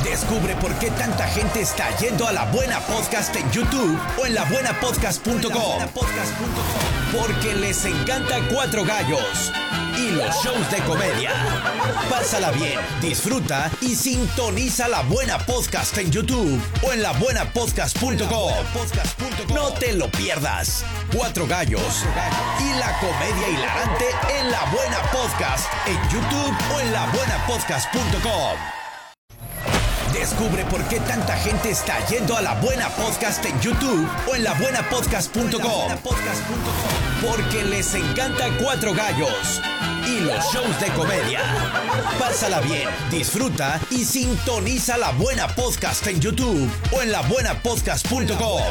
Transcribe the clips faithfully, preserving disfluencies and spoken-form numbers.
Descubre por qué tanta gente está yendo a La Buena Podcast en YouTube o en la buena podcast punto com. Porque les encanta Cuatro Gallos y los shows de comedia. Pásala bien, disfruta y sintoniza La Buena Podcast en YouTube o en la buena podcast punto com. No te lo pierdas. Cuatro Gallos y la comedia hilarante en La Buena Podcast en YouTube o en la buena podcast punto com. Descubre por qué tanta gente está yendo a La Buena Podcast en YouTube o en la buena podcast punto com. Porque les encanta Cuatro Gallos y los shows de comedia. Pásala bien, disfruta y sintoniza La Buena Podcast en YouTube o en la buena podcast punto com.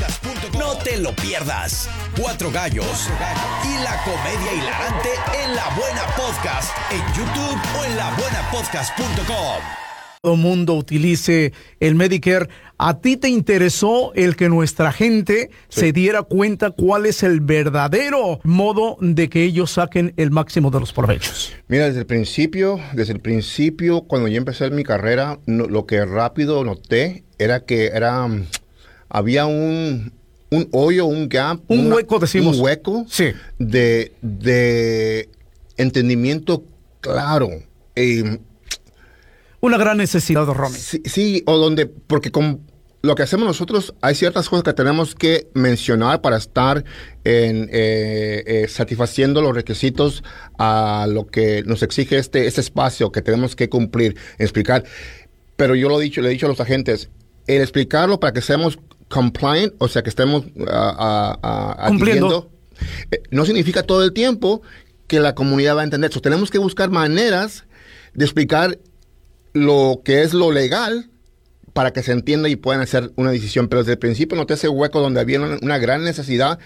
No te lo pierdas. Cuatro Gallos y la comedia hilarante en La Buena Podcast en YouTube o en la buena podcast punto com. Todo mundo utilice el Medicare. ¿A ti te interesó el que nuestra gente sí. se diera cuenta cuál es el verdadero modo de que ellos saquen el máximo de los provechos? Mira, desde el principio, desde el principio, cuando yo empecé mi carrera, no, lo que rápido noté era que era, había un, un hoyo, un gap. Un una, hueco, decimos. Un hueco sí. de, de entendimiento claro. Eh, Una gran necesidad, Romy. Sí, sí, o donde, porque con lo que hacemos nosotros, hay ciertas cosas que tenemos que mencionar para estar en, eh, eh, satisfaciendo los requisitos a lo que nos exige este, este espacio que tenemos que cumplir, explicar. Pero yo lo he dicho, le he dicho a los agentes, el explicarlo para que seamos compliant, o sea, que estemos uh, uh, uh, cumpliendo, eh, no significa todo el tiempo que la comunidad va a entender. So, tenemos que buscar maneras de explicar lo que es lo legal para que se entienda y puedan hacer una decisión. Pero desde el principio noté ese hueco donde había una, una gran necesidad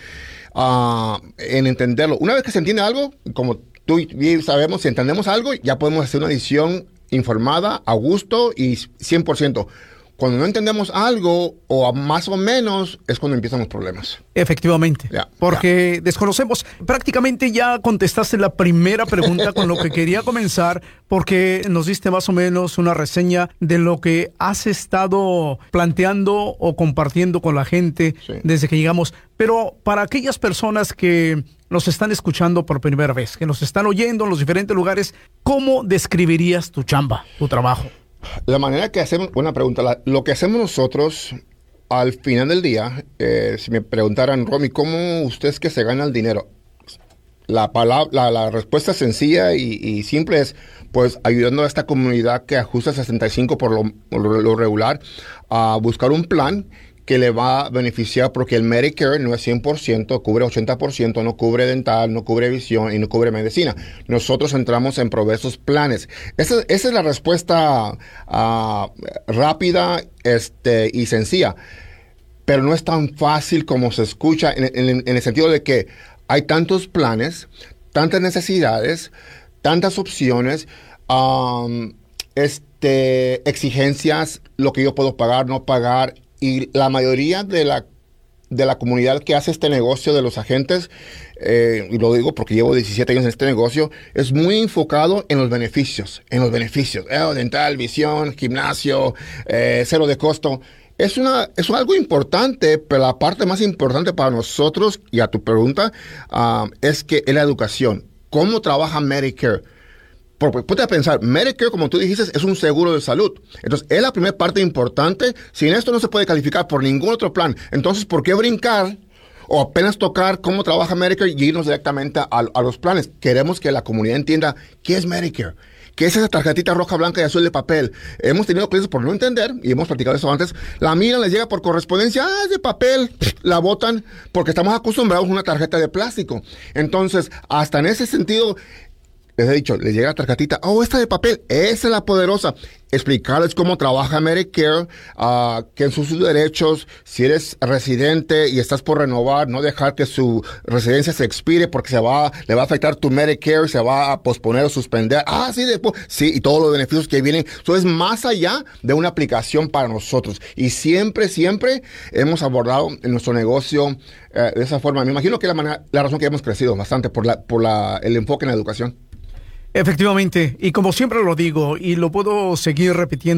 uh, en entenderlo. Una vez que se entiende algo, como tú y yo sabemos, si entendemos algo, ya podemos hacer una decisión informada, a gusto y cien por ciento. Cuando no entendemos algo, o más o menos, es cuando empiezan los problemas. Efectivamente, yeah, porque yeah. desconocemos. Prácticamente ya contestaste la primera pregunta con lo que quería comenzar, porque nos diste más o menos una reseña de lo que has estado planteando o compartiendo con la gente sí. desde que llegamos. Pero para aquellas personas que nos están escuchando por primera vez, que nos están oyendo en los diferentes lugares, ¿cómo describirías tu chamba, tu trabajo? La manera que hacemos, buena pregunta, la, lo que hacemos nosotros al final del día, eh, si me preguntaran, Romy, ¿cómo usted es que se gana el dinero? La, palabra, la, la respuesta sencilla y, y simple es, pues, ayudando a esta comunidad que ajusta sesenta y cinco por lo, lo, lo regular a buscar un plan que le va a beneficiar, porque el Medicare no es cien por ciento, cubre ochenta por ciento, no cubre dental, no cubre visión y no cubre medicina. Nosotros entramos en proveer esos planes. Esa, esa es la respuesta uh, rápida este, y sencilla, pero no es tan fácil como se escucha en, en, en el sentido de que hay tantos planes, tantas necesidades, tantas opciones, um, este, exigencias, lo que yo puedo pagar, no pagar. Y la mayoría de la, de la comunidad que hace este negocio de los agentes, eh, y lo digo porque llevo diecisiete años en este negocio, es muy enfocado en los beneficios, en los beneficios. Eh, dental, visión, gimnasio, eh, cero de costo. Es, una, es algo importante, pero la parte más importante para nosotros, y a tu pregunta, uh, es que es la educación. ¿Cómo trabaja Medicare? Porque ponte a pensar, Medicare, como tú dijiste, es un seguro de salud. Entonces, es la primera parte importante. Sin esto no se puede calificar por ningún otro plan. Entonces, ¿por qué brincar o apenas tocar cómo trabaja Medicare y irnos directamente a, a los planes? Queremos que la comunidad entienda qué es Medicare, qué es esa tarjetita roja, blanca y azul de papel. Hemos tenido clientes por no entender, y hemos platicado eso antes, la miran, les llega por correspondencia, ah, es de papel, la botan, porque estamos acostumbrados a una tarjeta de plástico. Entonces, hasta en ese sentido, les he dicho, les llega la tarjetita, oh, esta de papel, esa es la poderosa. Explicarles cómo trabaja Medicare, uh, qué son sus derechos, si eres residente y estás por renovar, no dejar que su residencia se expire porque se va, le va a afectar tu Medicare, se va a posponer o suspender. Ah, sí, después, sí, y todos los beneficios que vienen. Eso es más allá de una aplicación para nosotros. Y siempre, siempre hemos abordado en nuestro negocio eh, de esa forma. Me imagino que la, manera, la razón que hemos crecido bastante por, la, por la, el enfoque en la educación. Efectivamente, y como siempre lo digo, y lo puedo seguir repitiendo,